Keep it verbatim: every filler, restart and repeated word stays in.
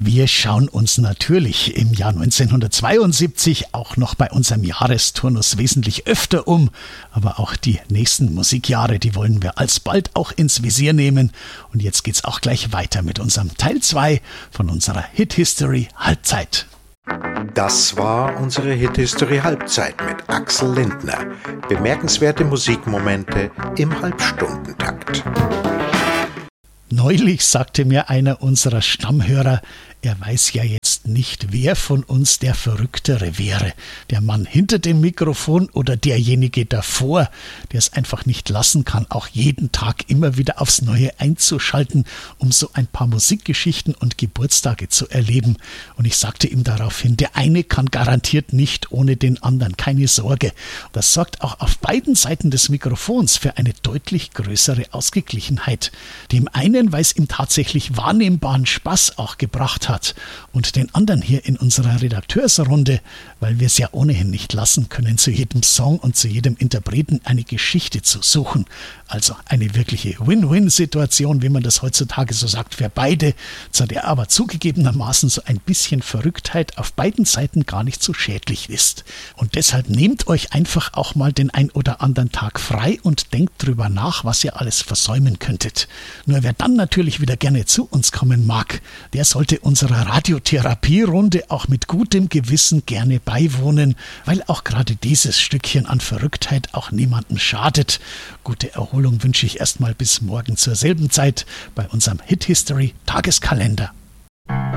Wir schauen uns natürlich im Jahr neunzehnhundertzweiundsiebzig auch noch bei unserem Jahresturnus wesentlich öfter um, aber auch die nächsten Musikjahre, die wollen wir alsbald auch ins Visier nehmen. Und jetzt geht's auch gleich weiter mit unserem Teil zwei von unserer Hit History Halbzeit. Das war unsere Hit History Halbzeit mit Axel Lindner. Bemerkenswerte Musikmomente im Halbstundentakt. Neulich sagte mir einer unserer Stammhörer, er weiß ja jetzt nicht, wer von uns der Verrücktere wäre. Der Mann hinter dem Mikrofon oder derjenige davor, der es einfach nicht lassen kann, auch jeden Tag immer wieder aufs Neue einzuschalten, um so ein paar Musikgeschichten und Geburtstage zu erleben. Und ich sagte ihm daraufhin, der eine kann garantiert nicht ohne den anderen, keine Sorge. Das sorgt auch auf beiden Seiten des Mikrofons für eine deutlich größere Ausgeglichenheit. Dem einen, weil es ihm tatsächlich wahrnehmbaren Spaß auch gebracht hat, und den anderen hier in unserer Redakteursrunde, weil wir es ja ohnehin nicht lassen können, zu jedem Song und zu jedem Interpreten eine Geschichte zu suchen. Also eine wirkliche Win-Win-Situation, wie man das heutzutage so sagt, für beide, zu der aber zugegebenermaßen so ein bisschen Verrücktheit auf beiden Seiten gar nicht so schädlich ist. Und deshalb nehmt euch einfach auch mal den ein oder anderen Tag frei und denkt drüber nach, was ihr alles versäumen könntet. Nur wer dann natürlich wieder gerne zu uns kommen mag, der sollte unserer Radiotherapierunde auch mit gutem Gewissen gerne beiwohnen, weil auch gerade dieses Stückchen an Verrücktheit auch niemandem schadet. Gute Erholung wünsche ich erstmal bis morgen zur selben Zeit bei unserem Hit History Tageskalender.